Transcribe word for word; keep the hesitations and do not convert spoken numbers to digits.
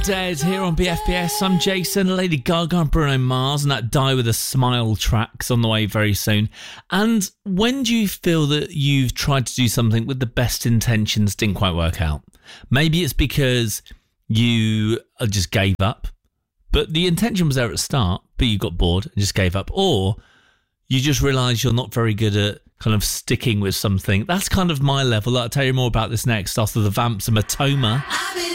Dead here on B F B S. I'm Jason, Lady Gaga and Bruno Mars, and that Die With A Smile track's on the way very soon. And when do you feel that you've tried to do something with the best intentions didn't quite work out? Maybe it's because you just gave up, but the intention was there at the start, but you got bored and just gave up. Or you just realise you're not very good at kind of sticking with something. That's kind of my level. I'll tell you more about this next after the Vamps and Matoma.